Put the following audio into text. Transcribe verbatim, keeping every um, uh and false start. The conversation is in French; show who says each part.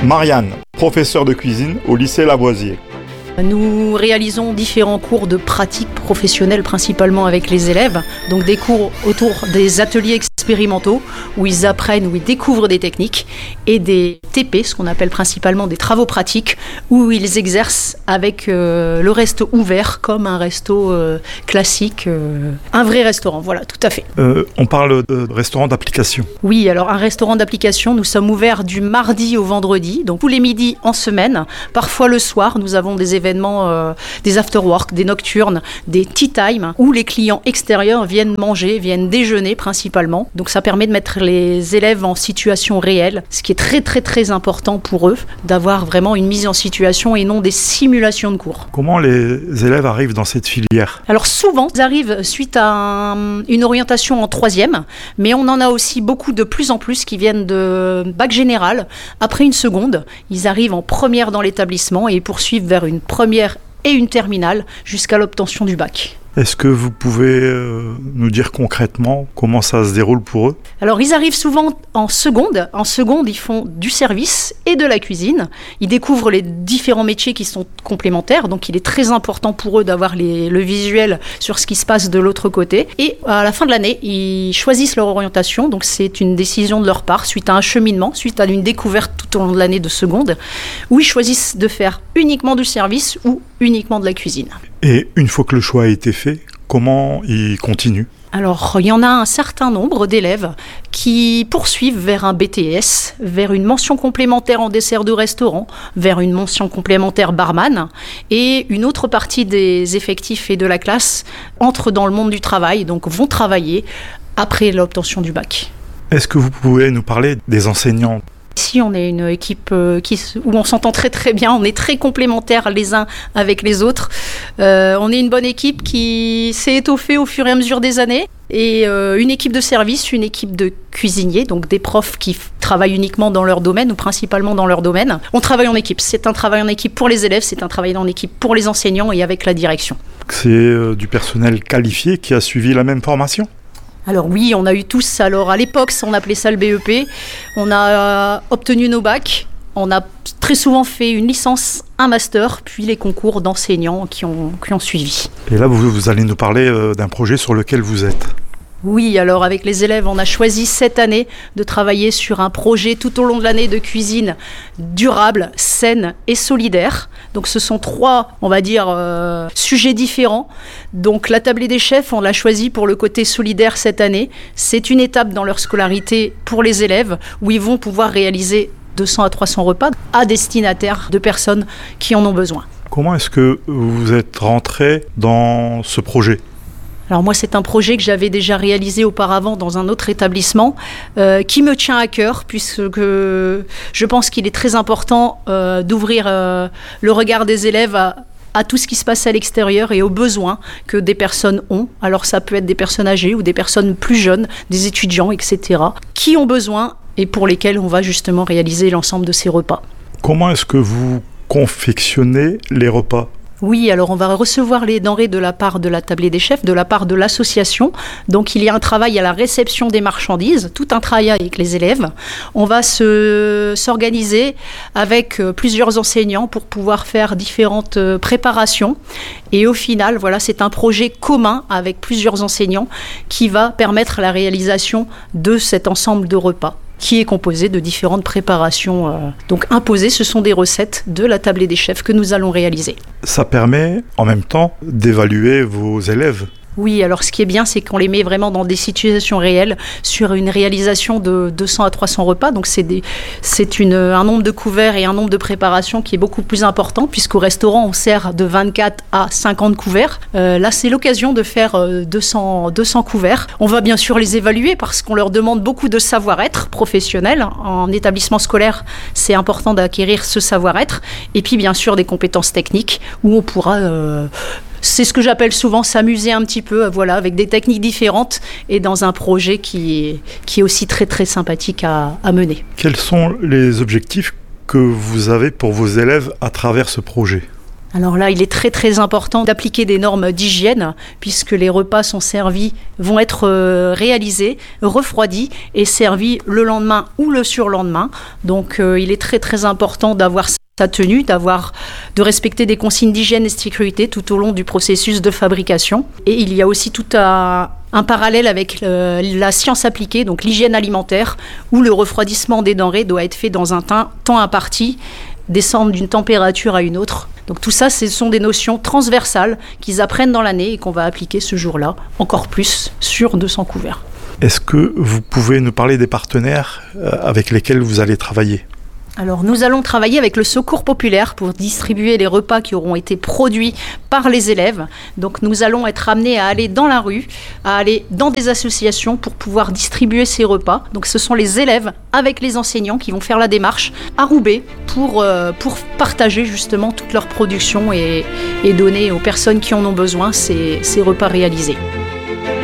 Speaker 1: Marianne, professeure de cuisine au lycée Lavoisier.
Speaker 2: Nous réalisons différents cours de pratique professionnelle, principalement avec les élèves. Donc des cours autour des ateliers expérimentaux où ils apprennent, où ils découvrent des techniques, et des T P, ce qu'on appelle principalement des travaux pratiques, où ils exercent avec euh, le resto ouvert comme un resto euh, classique, euh, un vrai restaurant. Voilà, tout à fait.
Speaker 1: Euh, on parle de restaurant d'application.
Speaker 2: Oui, alors un restaurant d'application, nous sommes ouverts du mardi au vendredi, donc tous les midis en semaine. Parfois le soir, nous avons des événements événements, euh, des after-work, des nocturnes, des tea time, où les clients extérieurs viennent manger, viennent déjeuner principalement. Donc ça permet de mettre les élèves en situation réelle, ce qui est très très très important pour eux, d'avoir vraiment une mise en situation et non des simulations de cours.
Speaker 1: Comment les élèves arrivent dans cette filière ?
Speaker 2: Alors souvent, ils arrivent suite à un, une orientation en troisième, mais on en a aussi beaucoup de plus en plus qui viennent de bac général. Après une seconde, ils arrivent en première dans l'établissement et poursuivent vers une première et une terminale jusqu'à l'obtention du bac.
Speaker 1: Est-ce que vous pouvez euh, nous dire concrètement comment ça se déroule pour eux ?
Speaker 2: Alors, ils arrivent souvent en seconde. En seconde, ils font du service et de la cuisine. Ils découvrent les différents métiers qui sont complémentaires. Donc, il est très important pour eux d'avoir les, le visuel sur ce qui se passe de l'autre côté. Et à la fin de l'année, ils choisissent leur orientation. Donc, c'est une décision de leur part suite à un cheminement, suite à une découverte tout au long de l'année de seconde, où ils choisissent de faire uniquement du service ou uniquement de la cuisine.
Speaker 1: Et une fois que le choix a été fait, comment ils continuent ?
Speaker 2: Alors, il y en a un certain nombre d'élèves qui poursuivent vers un B T S, vers une mention complémentaire en dessert de restaurant, vers une mention complémentaire barman, et une autre partie des effectifs et de la classe entrent dans le monde du travail, donc vont travailler après l'obtention du bac.
Speaker 1: Est-ce que vous pouvez nous parler des enseignants ?
Speaker 2: Ici, on est une équipe euh, qui, où on s'entend très très bien, on est très complémentaires les uns avec les autres. Euh, on est une bonne équipe qui s'est étoffée au fur et à mesure des années. Et euh, une équipe de service, une équipe de cuisiniers, donc des profs qui f- travaillent uniquement dans leur domaine ou principalement dans leur domaine. On travaille en équipe. C'est un travail en équipe pour les élèves, c'est un travail en équipe pour les enseignants et avec la direction.
Speaker 1: C'est euh, du personnel qualifié qui a suivi la même formation ?
Speaker 2: Alors oui, on a eu tous, alors à l'époque, on appelait ça le B E P. On a euh, obtenu nos bacs. On a très souvent fait une licence, un master, puis les concours d'enseignants qui ont, qui ont suivi.
Speaker 1: Et là, vous, vous allez nous parler euh, d'un projet sur lequel vous êtes.
Speaker 2: Oui, alors avec les élèves, on a choisi cette année de travailler sur un projet tout au long de l'année de cuisine durable, saine et solidaire. Donc ce sont trois, on va dire, euh, sujets différents. Donc la tablée des chefs, on l'a choisi pour le côté solidaire cette année. C'est une étape dans leur scolarité pour les élèves où ils vont pouvoir réaliser deux cents à trois cents repas à destinataire de personnes qui en ont besoin.
Speaker 1: Comment est-ce que vous êtes rentré dans ce projet ?
Speaker 2: Alors moi, c'est un projet que j'avais déjà réalisé auparavant dans un autre établissement euh, qui me tient à cœur puisque je pense qu'il est très important euh, d'ouvrir euh, le regard des élèves à, à tout ce qui se passe à l'extérieur et aux besoins que des personnes ont. Alors ça peut être des personnes âgées ou des personnes plus jeunes, des étudiants, et cetera, qui ont besoin et pour lesquels on va justement réaliser l'ensemble de ces repas.
Speaker 1: Comment est-ce que vous confectionnez les repas ?
Speaker 2: Oui, alors on va recevoir les denrées de la part de la tablée des chefs, de la part de l'association. Donc il y a un travail à la réception des marchandises, tout un travail avec les élèves. On va se, s'organiser avec plusieurs enseignants pour pouvoir faire différentes préparations. Et au final, voilà, c'est un projet commun avec plusieurs enseignants qui va permettre la réalisation de cet ensemble de repas, qui est composé de différentes préparations. Euh, donc imposées, ce sont des recettes de la tablée des chefs que nous allons réaliser.
Speaker 1: Ça permet en même temps d'évaluer vos élèves.
Speaker 2: Oui, alors ce qui est bien, c'est qu'on les met vraiment dans des situations réelles sur une réalisation de deux cents à trois cents repas. Donc c'est, des, c'est une, un nombre de couverts et un nombre de préparations qui est beaucoup plus important puisqu'au restaurant, on sert de vingt-quatre à cinquante couverts. Euh, là, c'est l'occasion de faire euh, deux cents, deux cents couverts. On va bien sûr les évaluer parce qu'on leur demande beaucoup de savoir-être professionnel. En établissement scolaire, c'est important d'acquérir ce savoir-être. Et puis bien sûr des compétences techniques où on pourra... Euh, C'est ce que j'appelle souvent s'amuser un petit peu, voilà, avec des techniques différentes et dans un projet qui est, qui est aussi très très sympathique à, à mener.
Speaker 1: Quels sont les objectifs que vous avez pour vos élèves à travers ce projet ?
Speaker 2: Alors là, il est très très important d'appliquer des normes d'hygiène puisque les repas sont servis, vont être euh, réalisés, refroidis et servis le lendemain ou le surlendemain. Donc euh, il est très très important d'avoir sa tenue, d'avoir, de respecter des consignes d'hygiène et de sécurité tout au long du processus de fabrication. Et il y a aussi tout un, un parallèle avec euh, la science appliquée, donc l'hygiène alimentaire, où le refroidissement des denrées doit être fait dans un temps, temps imparti, descendre d'une température à une autre. Donc tout ça, ce sont des notions transversales qu'ils apprennent dans l'année et qu'on va appliquer ce jour-là, encore plus sur deux cents couverts.
Speaker 1: Est-ce que vous pouvez nous parler des partenaires avec lesquels vous allez travailler ?
Speaker 2: Alors nous allons travailler avec le Secours populaire pour distribuer les repas qui auront été produits par les élèves. Donc nous allons être amenés à aller dans la rue, à aller dans des associations pour pouvoir distribuer ces repas. Donc ce sont les élèves avec les enseignants qui vont faire la démarche à Roubaix pour, euh, pour partager justement toute leur production et, et donner aux personnes qui en ont besoin ces, ces repas réalisés.